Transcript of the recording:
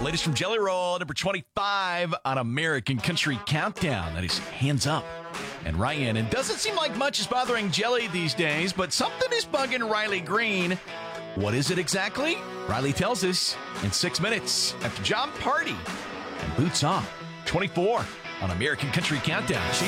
latest from Jelly Roll, number 25 on American Country Countdown. That is Hands Up and Ryan. And doesn't seem like much is bothering Jelly these days, but something is bugging Riley Green. What is it exactly? Riley tells us in 6 minutes after John Party and Boots On. 24 on American Country Countdown.